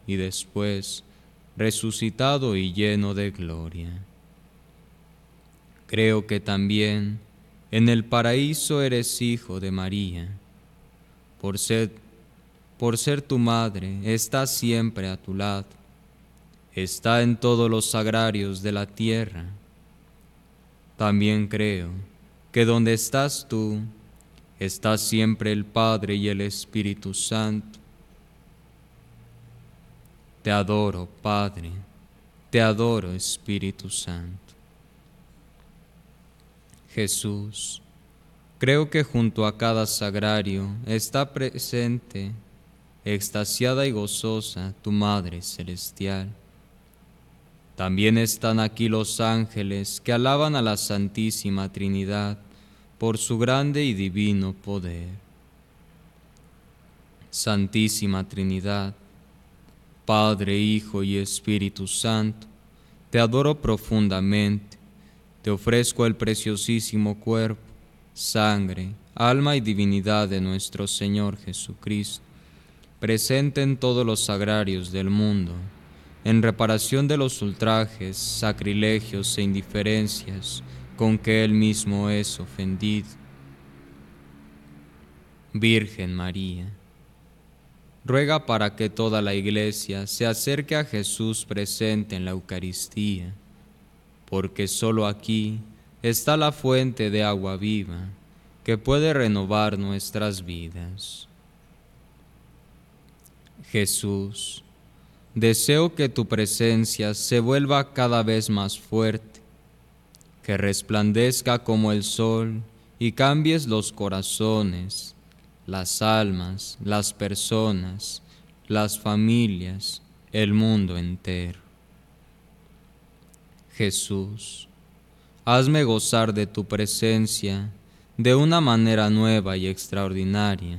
y después resucitado y lleno de gloria. Creo que también en el paraíso eres hijo de María. Por ser tu madre, está siempre a tu lado. Está en todos los sagrarios de la tierra. También creo que donde estás tú, está siempre el Padre y el Espíritu Santo. Te adoro, Padre, te adoro, Espíritu Santo. Jesús, creo que junto a cada sagrario está presente, extasiada y gozosa, tu Madre Celestial. También están aquí los ángeles que alaban a la Santísima Trinidad por su grande y divino poder. Santísima Trinidad, Padre, Hijo y Espíritu Santo, te adoro profundamente, te ofrezco el preciosísimo cuerpo, sangre, alma y divinidad de nuestro Señor Jesucristo, presente en todos los sagrarios del mundo, en reparación de los ultrajes, sacrilegios e indiferencias con que Él mismo es ofendido. Virgen María, ruega para que toda la Iglesia se acerque a Jesús presente en la Eucaristía, porque sólo aquí está la fuente de agua viva que puede renovar nuestras vidas. Jesús, deseo que tu presencia se vuelva cada vez más fuerte, que resplandezca como el sol y cambies los corazones, las almas, las personas, las familias, el mundo entero. Jesús, hazme gozar de tu presencia de una manera nueva y extraordinaria.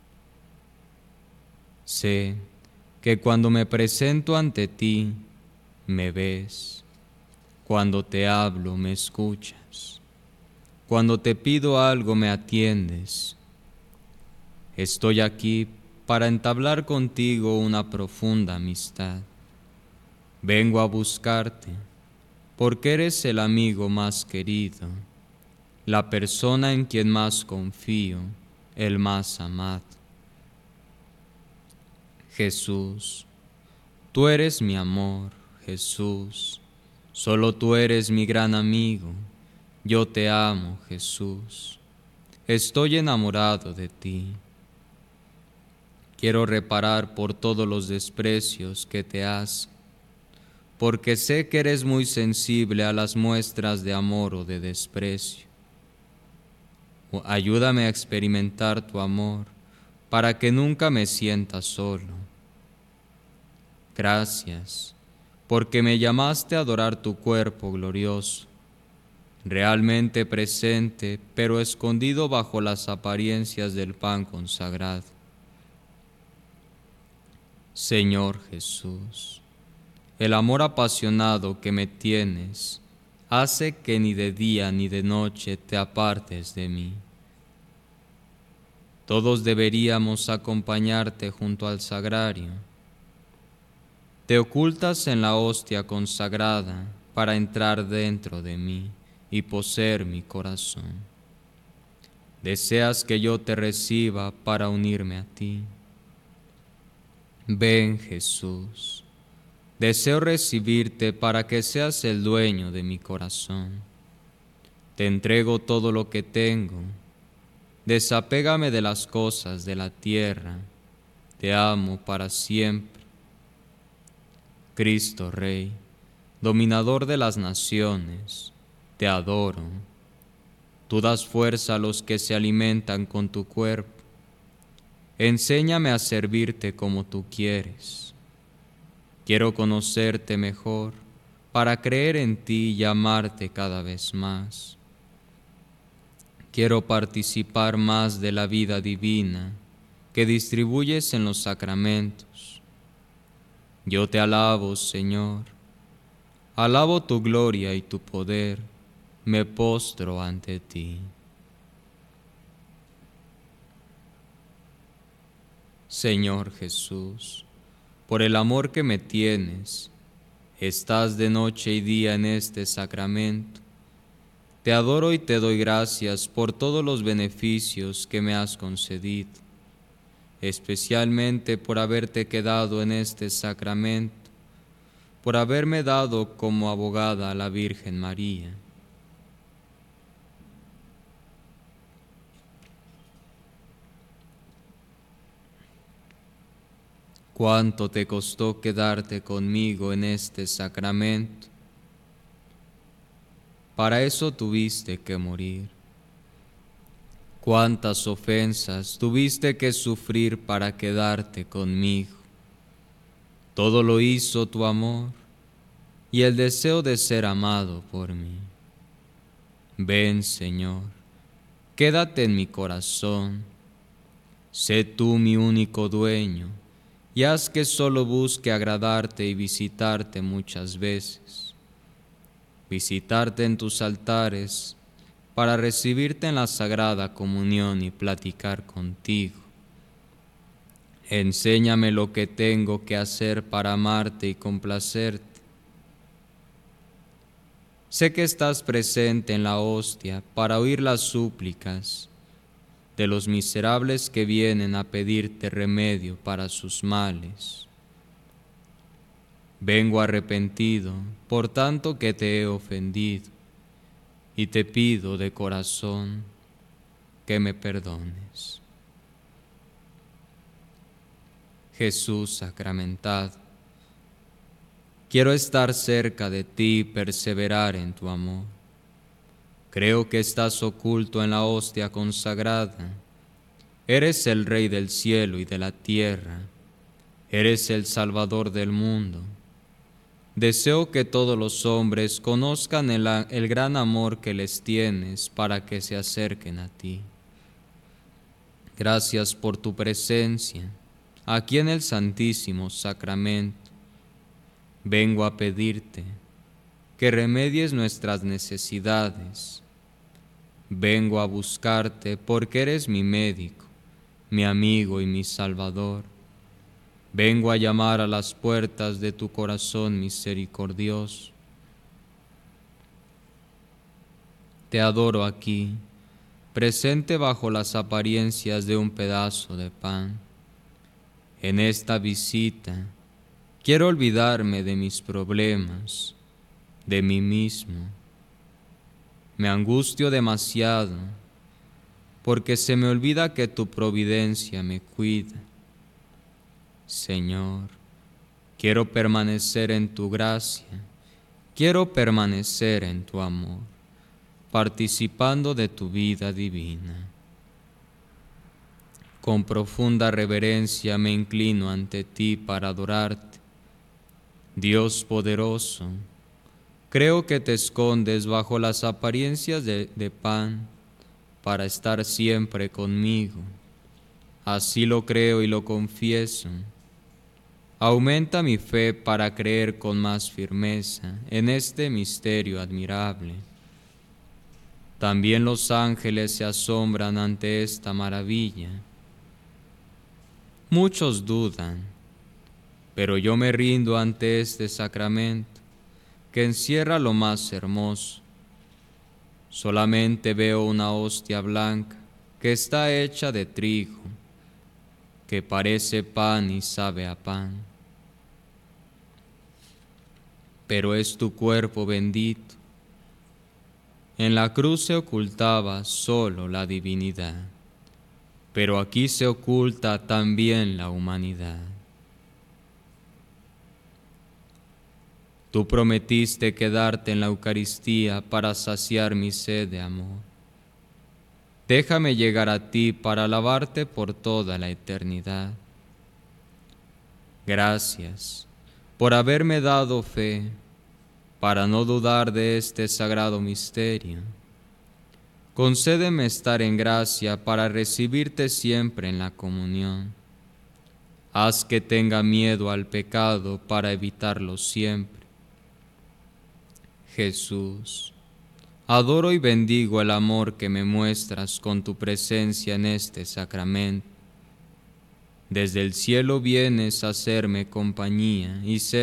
Sé que cuando me presento ante ti, me ves. Cuando te hablo, me escuchas. Cuando te pido algo, me atiendes. Estoy aquí para entablar contigo una profunda amistad. Vengo a buscarte porque eres el amigo más querido, la persona en quien más confío, el más amado. Jesús, tú eres mi amor, Jesús, solo tú eres mi gran amigo. Yo te amo, Jesús. Estoy enamorado de ti. Quiero reparar por todos los desprecios que te hacen, porque sé que eres muy sensible a las muestras de amor o de desprecio. Ayúdame a experimentar tu amor para que nunca me sienta solo. Gracias, porque me llamaste a adorar tu cuerpo glorioso, realmente presente, pero escondido bajo las apariencias del pan consagrado. Señor Jesús, el amor apasionado que me tienes hace que ni de día ni de noche te apartes de mí. Todos deberíamos acompañarte junto al sagrario. Te ocultas en la hostia consagrada para entrar dentro de mí y poseer mi corazón. Deseas que yo te reciba para unirme a ti. Ven, Jesús. Deseo recibirte para que seas el dueño de mi corazón. Te entrego todo lo que tengo. Desapégame de las cosas de la tierra. Te amo para siempre. Cristo Rey, dominador de las naciones, te adoro. Tú das fuerza a los que se alimentan con tu cuerpo. Enséñame a servirte como tú quieres. Quiero conocerte mejor para creer en ti y amarte cada vez más. Quiero participar más de la vida divina que distribuyes en los sacramentos. Yo te alabo, Señor. Alabo tu gloria y tu poder. Me postro ante ti. Señor Jesús, por el amor que me tienes, estás de noche y día en este sacramento. Te adoro y te doy gracias por todos los beneficios que me has concedido, especialmente por haberte quedado en este sacramento, por haberme dado como abogada a la Virgen María. ¿Cuánto te costó quedarte conmigo en este sacramento? Para eso tuviste que morir. ¿Cuántas ofensas tuviste que sufrir para quedarte conmigo? Todo lo hizo tu amor y el deseo de ser amado por mí. Ven, Señor, quédate en mi corazón. Sé tú mi único dueño y haz que solo busque agradarte y visitarte muchas veces. Visitarte en tus altares para recibirte en la Sagrada Comunión y platicar contigo. Enséñame lo que tengo que hacer para amarte y complacerte. Sé que estás presente en la hostia para oír las súplicas de los miserables que vienen a pedirte remedio para sus males. Vengo arrepentido por tanto que te he ofendido y te pido de corazón que me perdones. Jesús sacramentado, quiero estar cerca de ti y perseverar en tu amor. Creo que estás oculto en la hostia consagrada. Eres el Rey del cielo y de la tierra. Eres el Salvador del mundo. Deseo que todos los hombres conozcan el gran amor que les tienes para que se acerquen a ti. Gracias por tu presencia aquí en el Santísimo Sacramento. Vengo a pedirte que remedies nuestras necesidades. Vengo a buscarte porque eres mi médico, mi amigo y mi Salvador. Vengo a llamar a las puertas de tu corazón misericordioso. Te adoro aquí, presente bajo las apariencias de un pedazo de pan. En esta visita quiero olvidarme de mis problemas, de mí mismo. Me angustio demasiado porque se me olvida que tu providencia me cuida. Señor, quiero permanecer en tu gracia, quiero permanecer en tu amor, participando de tu vida divina. Con profunda reverencia me inclino ante ti para adorarte. Dios poderoso, creo que te escondes bajo las apariencias de pan para estar siempre conmigo. Así lo creo y lo confieso. Aumenta mi fe para creer con más firmeza en este misterio admirable. También los ángeles se asombran ante esta maravilla. Muchos dudan, pero yo me rindo ante este sacramento que encierra lo más hermoso. Solamente veo una hostia blanca que está hecha de trigo, que parece pan y sabe a pan. Pero es tu cuerpo bendito. En la cruz se ocultaba solo la divinidad, pero aquí se oculta también la humanidad. Tú prometiste quedarte en la Eucaristía para saciar mi sed de amor. Déjame llegar a ti para alabarte por toda la eternidad. Gracias por haberme dado fe para no dudar de este sagrado misterio. Concédeme estar en gracia para recibirte siempre en la comunión. Haz que tenga miedo al pecado para evitarlo siempre. Jesús, adoro y bendigo el amor que me muestras con tu presencia en este sacramento. Desde el cielo vienes a hacerme compañía y ser